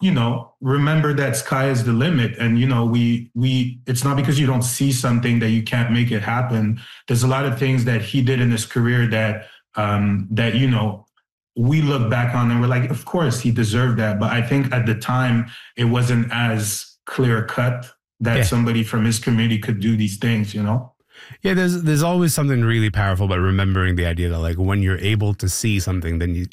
remember that sky is the limit. And, it's not because you don't see something that you can't make it happen. There's a lot of things that he did in his career that we look back on and we're like, of course he deserved that. But I think at the time it wasn't as clear cut that somebody from his community could do these things. Yeah, there's always something really powerful about remembering the idea that like when you're able to see something, then